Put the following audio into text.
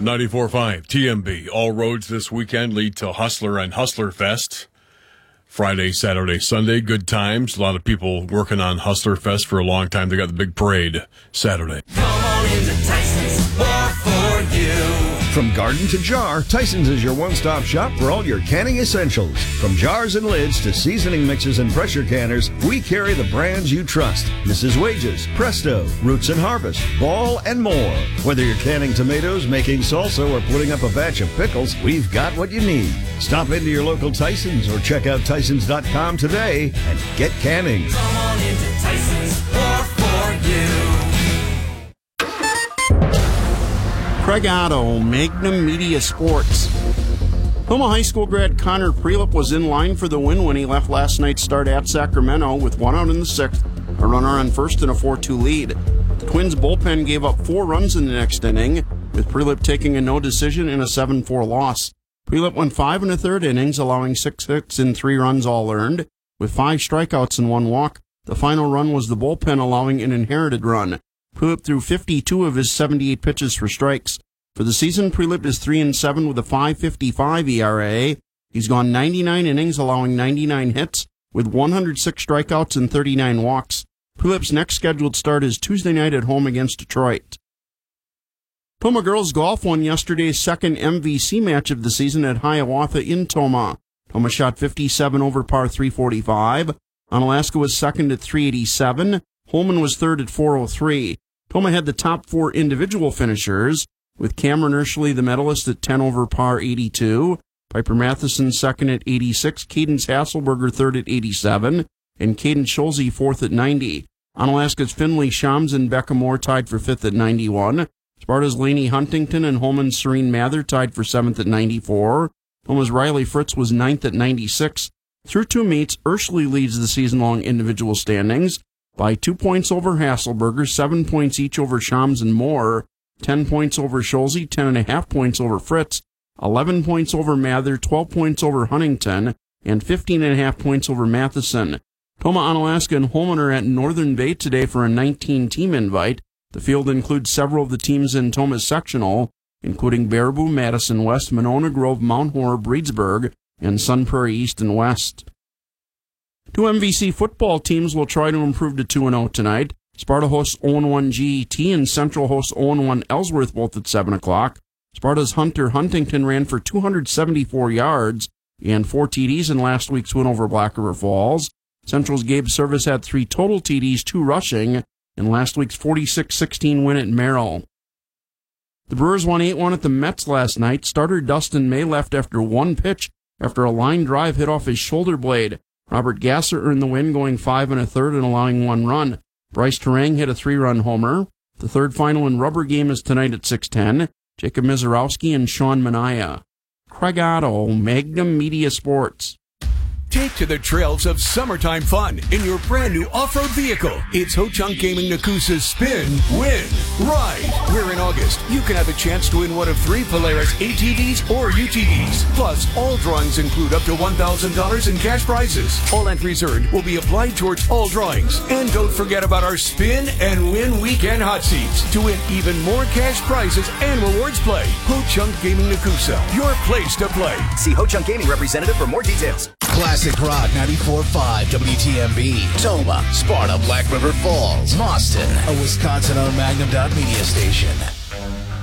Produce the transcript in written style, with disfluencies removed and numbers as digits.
94.5 TMB. All roads this weekend lead to Hustler and Hustler Fest. Friday, Saturday, Sunday. Good times. A lot of people working on Hustler Fest for a long time. They got the big parade Saturday. Come on into Tyson's, more for you. From garden to jar, Tyson's is your one-stop shop for all your canning essentials. From jars and lids to seasoning mixes and pressure canners, we carry the brands you trust. Mrs. Wages, Presto, Roots and Harvest, Ball, and more. Whether you're canning tomatoes, making salsa, or putting up a batch of pickles, we've got what you need. Stop into your local Tyson's or check out Tysons.com today and get canning. Come on into Tyson's, more for you. Craig Otto, Magnum Media Sports. Puma High School grad Connor Prelip was in line for the win when he left last night's start at Sacramento with 1 out in the 6th, a runner on first and a 4-2 lead. The Twins' bullpen gave up 4 runs in the next inning, with Prelip taking a no decision in a 7-4 loss. Prelip went 5 1/3 innings, allowing 6 hits and 3 runs all earned, with 5 strikeouts and 1 walk. The final run was the bullpen allowing an inherited run. Prelip threw 52 of his 78 pitches for strikes. For the season, Prelip is 3-7 with a 5.55 ERA. He's gone 99 innings, allowing 99 hits, with 106 strikeouts and 39 walks. Prelip's next scheduled start is Tuesday night at home against Detroit. Puma girls golf won yesterday's second MVC match of the season at Hiawatha in Tomah. Tomah shot 57 over par 345. Onalaska was second at 387. Holman was third at 403. Tomah had the top 4 individual finishers, with Cameron Urshley the medalist at 10 over par 82, Piper Matheson second at 86, Cadence Hasselberger third at 87, and Caden Schulze fourth at 90. Onalaska's Finley Shams and Becca Moore tied for 5th at 91. Sparta's Lainey Huntington and Holman's Serene Mather tied for 7th at 94. Tomah's Riley Fritz was 9th at 96. Through 2 meets, Urshley leads the season-long individual standings by 2 points over Hasselberger, 7 points each over Shams and Moore, 10 points over Schulze, 10.5 points over Fritz, 11 points over Mather, 12 points over Huntington, and 15.5 points over Matheson. Tomah, Onalaska, and Holman are at Northern Bay today for a 19-team invite. The field includes several of the teams in Tomah's sectional, including Baraboo, Madison West, Monona Grove, Mount Horror, Breedsburg, and Sun Prairie East and West. 2 MVC football teams will try to improve to 2-0 tonight. Sparta hosts 0-1 GET and Central hosts 0-1 Ellsworth, both at 7 o'clock. Sparta's Hunter Huntington ran for 274 yards and 4 TDs in last week's win over Black River Falls. Central's Gabe Service had 3 total TDs, 2 rushing, in last week's 46-16 win at Merrill. The Brewers won 8-1 at the Mets last night. Starter Dustin May left after 1 pitch after a line drive hit off his shoulder blade. Robert Gasser earned the win, going 5 1/3 and allowing 1 run. Bryce Terang hit a 3-run homer. The third final and rubber game is tonight at 6:10. Jacob Mizorowski and Sean Mania. Craig Otto, Magnum Media Sports. Take to the trails of summertime fun in your brand new off-road vehicle. It's Ho-Chunk Gaming Nakusa's Spin, Win, Ride, where in August you can have a chance to win one of 3 Polaris ATVs or UTVs. Plus, all drawings include up to $1,000 in cash prizes. All entries earned will be applied towards all drawings. And don't forget about our Spin and Win Weekend Hot Seats to win even more cash prizes and rewards play. Ho-Chunk Gaming Nakusa, your place to play. See Ho-Chunk Gaming representative for more details. Classic Rock 94.5 WTMB, Tomah, Sparta, Black River Falls, Mauston, a Wisconsin-owned Magnum Media station.